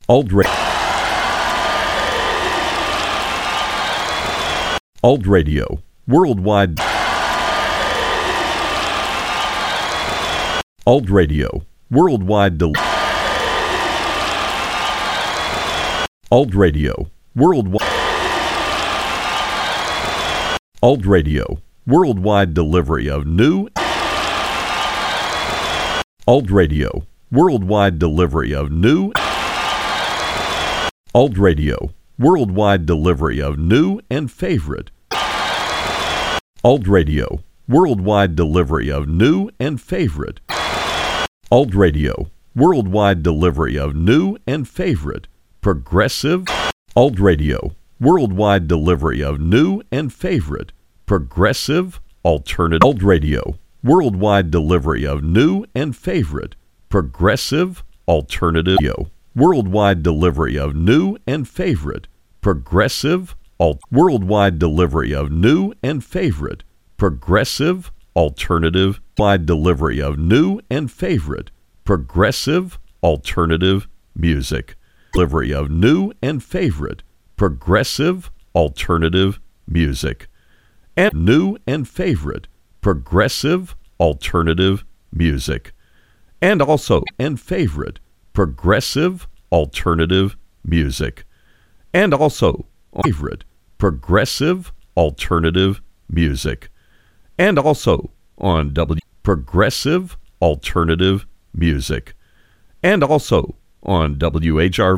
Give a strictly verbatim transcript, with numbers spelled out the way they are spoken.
Alt Radio. Alt Radio. Worldwide. Alt Radio. Worldwide. Del- Alt Radio. Worldwide. Alt Radio. Worldwide delivery of new. Alt Radio. Worldwide delivery of new. Alt Radio. Worldwide delivery of new and favorite. Alt Radio. Worldwide delivery of new and favorite. Alt Radio. Worldwide delivery of new and favorite. Progressive. Alt Radio. Worldwide delivery of new and favorite. Progressive. Alternative. Alt Radio. Worldwide delivery of new and favorite. Progressive. Alternative. Worldwide delivery of new and favorite. Progressive. Alt. Worldwide delivery of new and favorite. Progressive. Alternative. Wide delivery of new and favorite. Progressive. Alternative music. Delivery of new and favorite. Progressive. Alternative music. And new and favorite. Progressive. Alternative music. And also and favorite. Progressive. Alternative music. And also favorite. Progressive. Alternative music. And also on W. Progressive. Alternative music. And also on W H R